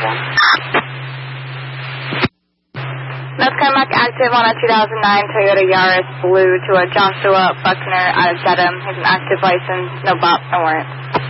North Carmack active on a 2009 Toyota Yaris Blue to a Joshua Buckner out of Dedham. He's an active license, no bop, no warrant.